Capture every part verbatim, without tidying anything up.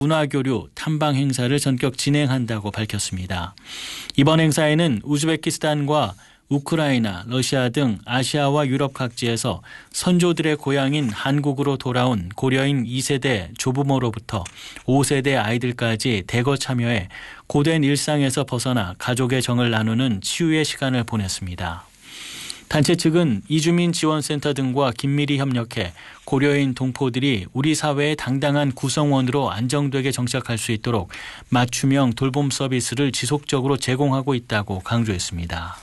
문화교류, 탐방 행사를 전격 진행한다고 밝혔습니다. 이번 행사에는 우즈베키스탄과 우크라이나, 러시아 등 아시아와 유럽 각지에서 선조들의 고향인 한국으로 돌아온 고려인 이 세대 조부모로부터 오 세대 아이들까지 대거 참여해 고된 일상에서 벗어나 가족의 정을 나누는 치유의 시간을 보냈습니다. 단체 측은 이주민 지원센터 등과 긴밀히 협력해 고려인 동포들이 우리 사회의 당당한 구성원으로 안정되게 정착할 수 있도록 맞춤형 돌봄 서비스를 지속적으로 제공하고 있다고 강조했습니다.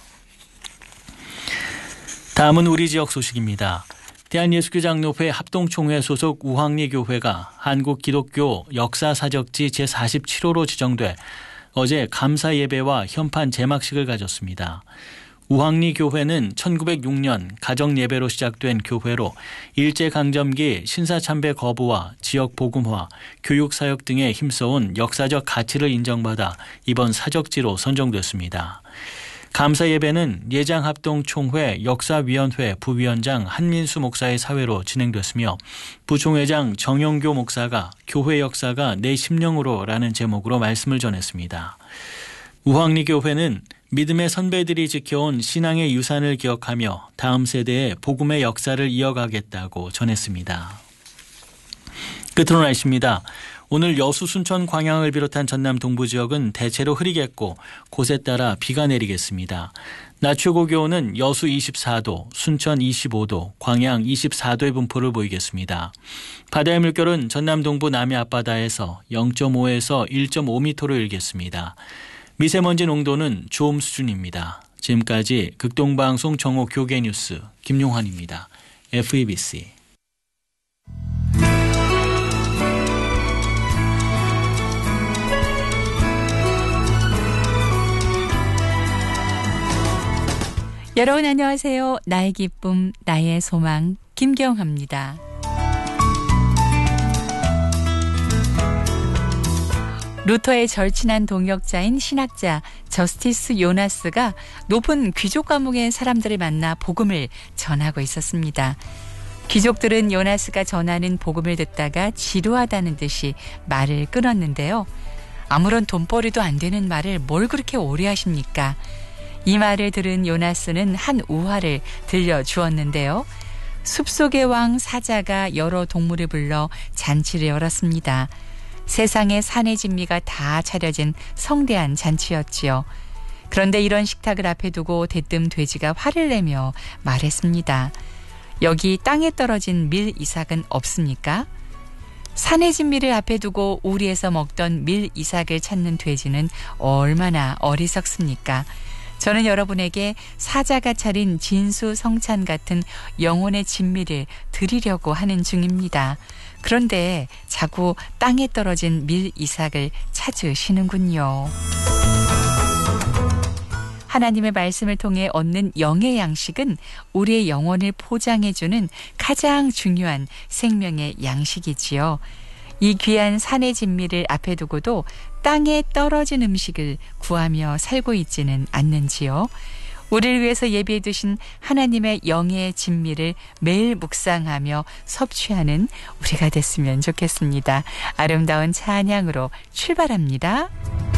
다음은 우리 지역 소식입니다. 대한예수교장로회 합동총회 소속 우황리 교회가 한국 기독교 역사사적지 제사십칠 호로 지정돼 어제 감사 예배와 현판 제막식을 가졌습니다. 우황리 교회는 천구백육 년 가정 예배로 시작된 교회로 일제강점기 신사참배 거부와 지역 복음화, 교육사역 등에 힘써온 역사적 가치를 인정받아 이번 사적지로 선정됐습니다. 감사 예배는 예장합동총회 역사위원회 부위원장 한민수 목사의 사회로 진행됐으며 부총회장 정영교 목사가 교회 역사가 내 심령으로라는 제목으로 말씀을 전했습니다. 우황리 교회는 믿음의 선배들이 지켜온 신앙의 유산을 기억하며 다음 세대에 복음의 역사를 이어가겠다고 전했습니다. 끝으로 날씨입니다. 오늘 여수, 순천, 광양을 비롯한 전남 동부 지역은 대체로 흐리겠고 곳에 따라 비가 내리겠습니다. 낮 최고 기온은 여수 이십사 도, 순천 이십오 도, 광양 이십사 도의 분포를 보이겠습니다. 바다의 물결은 전남 동부 남해 앞바다에서 영 점 오에서 일 점 오 미터로 일겠습니다. 미세먼지 농도는 좋음 수준입니다. 지금까지 극동방송 정오 교계뉴스 김용환입니다. 에프이비씨 여러분 안녕하세요. 나의 기쁨, 나의 소망 김경합니다. 루터의 절친한 동역자인 신학자 저스티스 요나스가 높은 귀족 가문의 사람들을 만나 복음을 전하고 있었습니다. 귀족들은 요나스가 전하는 복음을 듣다가 지루하다는 듯이 말을 끊었는데요. 아무런 돈벌이도 안 되는 말을 뭘 그렇게 오래 하십니까? 이 말을 들은 요나스는 한 우화를 들려주었는데요. 숲속의 왕 사자가 여러 동물을 불러 잔치를 열었습니다. 세상의 산의 진미가 다 차려진 성대한 잔치였지요. 그런데 이런 식탁을 앞에 두고 대뜸 돼지가 화를 내며 말했습니다. 여기 땅에 떨어진 밀 이삭은 없습니까? 산의 진미를 앞에 두고 우리에서 먹던 밀 이삭을 찾는 돼지는 얼마나 어리석습니까? 저는 여러분에게 사자가 차린 진수성찬 같은 영혼의 진미를 드리려고 하는 중입니다. 그런데 자꾸 땅에 떨어진 밀 이삭을 찾으시는군요. 하나님의 말씀을 통해 얻는 영의 양식은 우리의 영혼을 포장해주는 가장 중요한 생명의 양식이지요. 이 귀한 산의 진미를 앞에 두고도 땅에 떨어진 음식을 구하며 살고 있지는 않는지요. 우리를 위해서 예비해 두신 하나님의 영의 진미를 매일 묵상하며 섭취하는 우리가 됐으면 좋겠습니다. 아름다운 찬양으로 출발합니다.